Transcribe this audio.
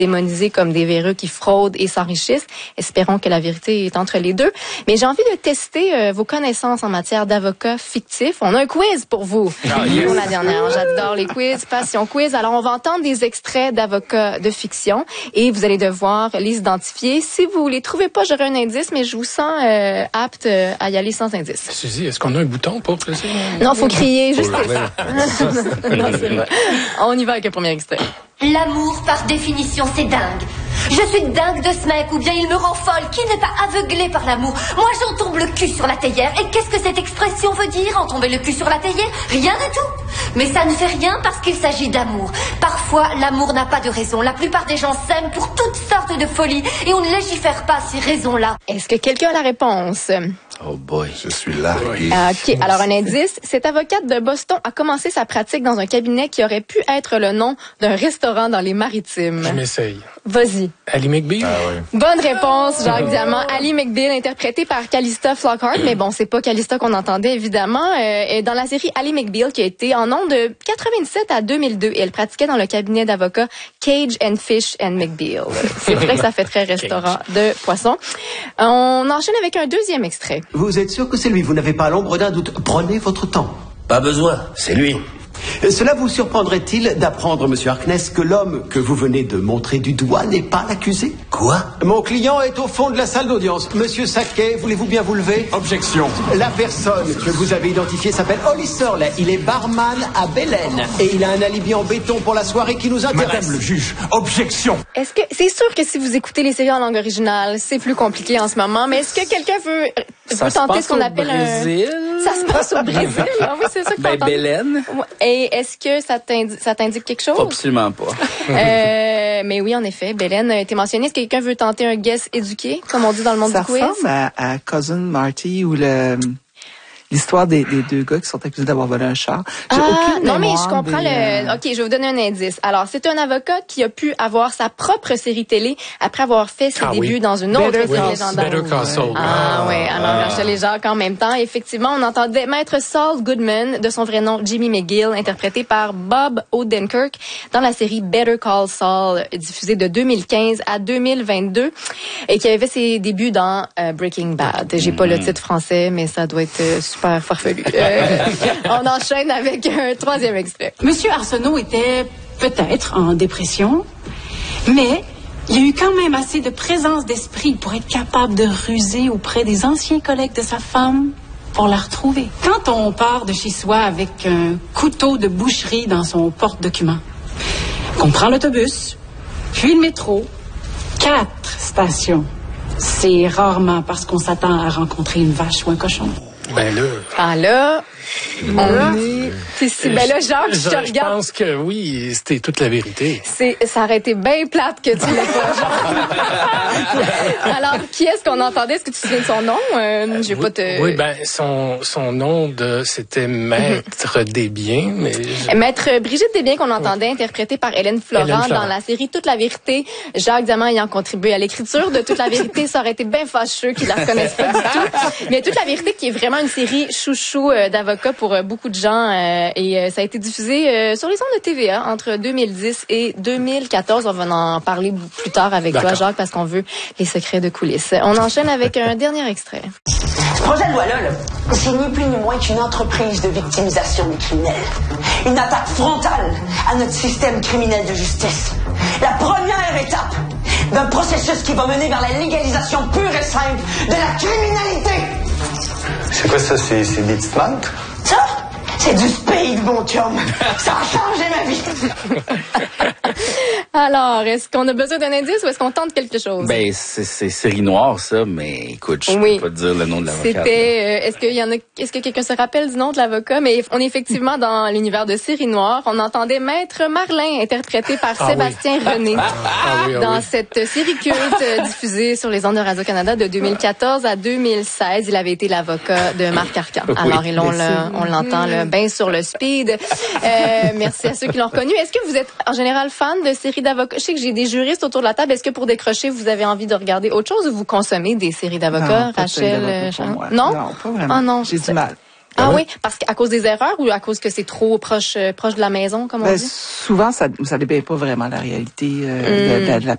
démonisés comme des véreux qui fraudent et s'enrichissent. Espérons que la vérité est entre les deux. Mais j'ai envie de tester vos connaissances en matière d'avocats fictifs. On a un quiz pour vous. Pour la dernière. J'adore les quiz, passion quiz. Alors, on va entendre des extraits d'avocats de fiction et vous allez devoir les identifier. Si vous les trouvez pas, j'aurai un indice, mais je vous sens apte à y aller sans indice. Suzy, est-ce qu'on a un bouton pour plaisir? Non, faut crier, juste ça. Non, c'est vrai. On y va avec le premier extrait. L'amour, par définition, c'est dingue. Je suis dingue de ce mec, ou bien il me rend folle. Qui n'est pas aveuglé par l'amour? Moi, j'en tombe le cul sur la théière. Et qu'est-ce que cette expression veut dire, en tomber le cul sur la théière? Rien du tout. Mais ça ne fait rien parce qu'il s'agit d'amour. Parfois, l'amour n'a pas de raison. La plupart des gens s'aiment pour toutes sortes de folies. Et on ne légifère pas ces raisons-là. Est-ce que quelqu'un a la réponse? Oh boy, je suis largué. OK. Alors, un indice. Cette avocate de Boston a commencé sa pratique dans un cabinet qui aurait pu être le nom d'un restaurant dans les Maritimes. Je m'essaye. Vas-y. Ali McBeal? Ah oui. Bonne réponse, Jacques Diamant. Ali McBeal, interprétée par Calista Flockhart. Mais bon, c'est pas Calista qu'on entendait, évidemment. Et dans la série Ali McBeal, qui a été en nom de 87 à 2002. Et elle pratiquait dans le cabinet d'avocats Cage and Fish and McBeal. C'est vrai que ça fait très restaurant de poissons. On enchaîne avec un deuxième extrait. Vous êtes sûr que c'est lui? Vous n'avez pas l'ombre d'un doute. Prenez votre temps. Pas besoin, c'est lui. Cela vous surprendrait-il d'apprendre, monsieur Harkness, que l'homme que vous venez de montrer du doigt n'est pas l'accusé? Quoi? Mon client est au fond de la salle d'audience. Monsieur Saquet, voulez-vous bien vous lever? Objection. La personne que vous avez identifiée s'appelle Holly Surley. Il est barman à Belen. Et il a un alibi en béton pour la soirée qui nous intéresse. Madame le juge, objection. Est-ce que c'est sûr que si vous écoutez les séries en langue originale, c'est plus compliqué en ce moment, mais est-ce que quelqu'un veut tenter ce qu'on appelle Brésil? Ça se passe au Brésil. Ah oui, c'est ça que t'entends. Belen. Et est-ce que ça t'indique quelque chose? Absolument pas. Mais oui, en effet, Belen a été mentionné. Est-ce que quelqu'un veut tenter un guess éduqué, comme on dit dans le monde du quiz? Ça ressemble à Cousin Marty ou l'histoire des deux gars qui sont accusés d'avoir volé un char. Non, mais je comprends OK, je vais vous donner un indice. Alors, c'est un avocat qui a pu avoir sa propre série télé après avoir fait ses débuts dans une autre série légendaire. Better Call Saul. Oui. Alors, je les Jacques en même temps. Effectivement, on entendait Maître Saul Goodman, de son vrai nom Jimmy McGill, interprété par Bob Odenkirk dans la série Better Call Saul, diffusée de 2015 à 2022 et qui avait fait ses débuts dans Breaking Bad. J'ai pas le titre français, mais ça doit être super farfelu. On enchaîne avec un troisième extrait. Monsieur Arsenault était peut-être en dépression, mais il y a eu quand même assez de présence d'esprit pour être capable de ruser auprès des anciens collègues de sa femme pour la retrouver. Quand on part de chez soi avec un couteau de boucherie dans son porte-document, qu'on prend l'autobus, puis le métro, 4 stations, c'est rarement parce qu'on s'attend à rencontrer une vache ou un cochon. Ben là. Ah là, on est ici. Ben là, Jacques, je te regarde. Je pense que oui, c'était toute la vérité. Ça aurait été bien plate que tu l'aies pas, Jacques. Alors, qui est-ce qu'on entendait? Est-ce que tu te souviens de son nom? J'ai pas te... Oui, ben, son nom c'était Maître Desbiens, mais... Maître Brigitte Desbiens qu'on entendait, interprétée par Hélène Florent dans la série Toute la vérité. Jacques Diamant ayant contribué à l'écriture de Toute la vérité, ça aurait été bien fâcheux qu'ils la reconnaissent pas du tout. Mais Toute la vérité qui est vraiment une série chouchou d'avocats pour beaucoup de gens et ça a été diffusé sur les ondes de TVA entre 2010 et 2014. On va en parler plus tard avec toi, Jacques, parce qu'on veut les secrets de coulisses. On enchaîne avec un dernier extrait. Ce projet de loi-là, c'est ni plus ni moins qu'une entreprise de victimisation des criminels. Une attaque frontale à notre système criminel de justice. La première étape d'un processus qui va mener vers la légalisation pure et simple de la criminalité. C'est quoi ça? C'est des petites menthes? Ça, c'est du speed, mon chum. Ça a changé ma vie. Alors, est-ce qu'on a besoin d'un indice ou est-ce qu'on tente quelque chose? Ben, c'est série noire, ça, mais écoute, je peux pas te dire le nom de l'avocat. C'était, est-ce que quelqu'un se rappelle du nom de l'avocat? Mais on est effectivement dans l'univers de série noire. On entendait Maître Marlin, interprété par Sébastien René, dans cette série culte diffusée sur les ondes de Radio-Canada de 2014 à 2016. Il avait été l'avocat de Marc Arcan. Alors, on l'entend là, bien sur le speed. Merci à ceux qui l'ont reconnu. Est-ce que vous êtes en général fan de séries d'avocats? Je sais que j'ai des juristes autour de la table. Est-ce que pour décrocher, vous avez envie de regarder autre chose ou vous consommez des séries d'avocats, Rachel? Non? Non, pas vraiment. Ah non. J'ai du mal. Ah oui, parce qu'à cause des erreurs ou à cause que c'est trop proche de la maison, comme on dit? Souvent, ça dépeint pas vraiment la réalité de la